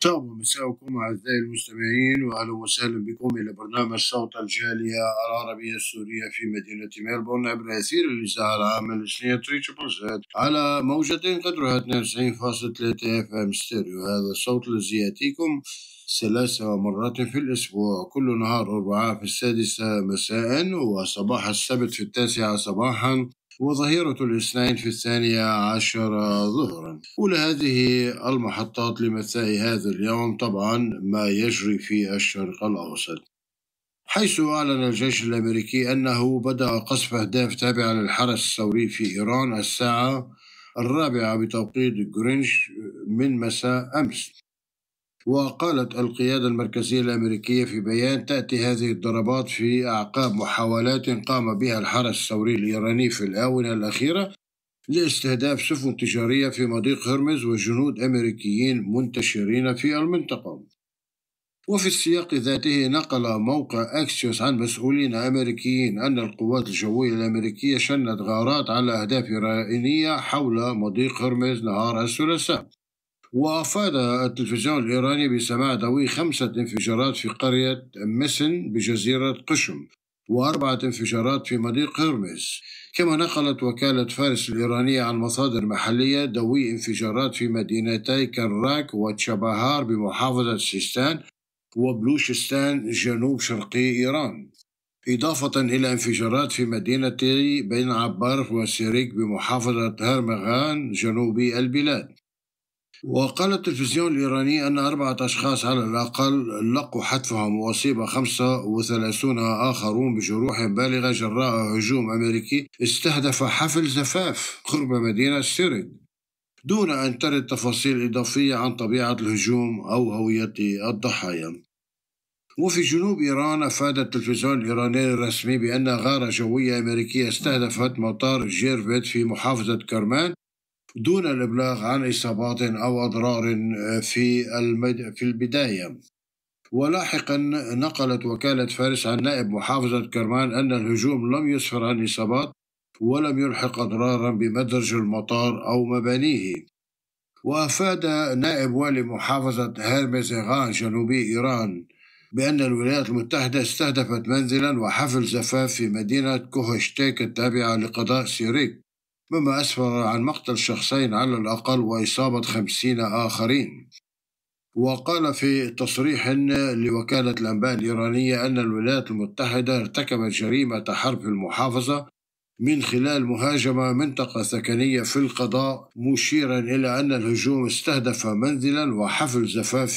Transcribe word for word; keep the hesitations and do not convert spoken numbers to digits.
طاب مساءكم أعزائي المستمعين، وأهلا وسهلا بكم إلى برنامج صوت الجالية العربية السورية في مدينة ميلبورن عبر أثير الإذاعة العامة الإسلامية تريبل على موجة قدرها اثنين وتسعين فاصلة ثلاثة اف ام ستيريو. هذا الصوت الذي يأتيكم ثلاث مرات في الأسبوع، كل نهار أربعاء في السادسة مساء، وصباح السبت في التاسعة صباحا، وظهيرة الاثنين في الثانية عشر ظهرا. أولى هذه المحطات لمساء هذا اليوم طبعا ما يجري في الشرق الأوسط، حيث أعلن الجيش الأمريكي أنه بدأ قصف أهداف تابعة للحرس الثوري في إيران الساعة الرابعة بتوقيت غرينتش من مساء أمس. وقالت القيادة المركزية الأمريكية في بيان: تأتي هذه الضربات في أعقاب محاولات قام بها الحرس الثوري الإيراني في الآونة الأخيرة لاستهداف سفن تجارية في مضيق هرمز وجنود أمريكيين منتشرين في المنطقة. وفي السياق ذاته نقل موقع أكسيوس عن مسؤولين أمريكيين أن القوات الجوية الأمريكية شنت غارات على أهداف إيرانية حول مضيق هرمز نهار الثلاثاء. وأفاد التلفزيون الإيراني بسماع دوي خمسة انفجارات في قرية مسن بجزيرة قشم، وأربعة انفجارات في مضيق هرمز. كما نقلت وكالة فارس الإيرانية عن مصادر محلية دوي انفجارات في مدينتي كراك وتشابهار بمحافظة سيستان وبلوشستان جنوب شرقي إيران، إضافة إلى انفجارات في مدينتي بين عبار وسيريك بمحافظة هرمغان جنوبي البلاد. وقال التلفزيون الإيراني أن أربعة أشخاص على الأقل لقوا حتفهم، وأصيب خمسة وثلاثون آخرون بجروح بالغة جراء هجوم أمريكي استهدف حفل زفاف قرب مدينة سيريك، دون أن ترد تفاصيل إضافية عن طبيعة الهجوم أو هوية الضحايا. وفي جنوب إيران أفاد التلفزيون الإيراني الرسمي بأن غارة جوية أمريكية استهدفت مطار جيرفيت في محافظة كرمان دون الإبلاغ عن إصابات أو أضرار في المد... في البداية. ولاحقا نقلت وكالة فارس عن نائب محافظة كرمان أن الهجوم لم يسفر عن إصابات ولم يلحق أضرارا بمدرج المطار أو مبانيه. وأفاد نائب والي محافظة هرمزغان جنوبي إيران بأن الولايات المتحدة استهدفت منزلا وحفل زفاف في مدينة كوهشتيك التابعة لقضاء سيريك، مما أسفر عن مقتل شخصين على الأقل وإصابة خمسين آخرين. وقال في تصريح لوكالة الأنباء الإيرانية أن الولايات المتحدة ارتكبت جريمة حرب في المحافظة من خلال مهاجمة منطقة سكنية في القضاء، مشيرا إلى أن الهجوم استهدف منزلا وحفل زفاف